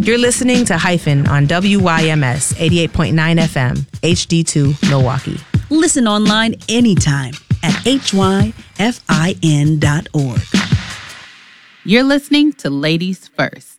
You're listening to Hyphen on WYMS 88.9 FM, HD2 Milwaukee. Listen online anytime at hyfin.org. You're listening to Ladies First.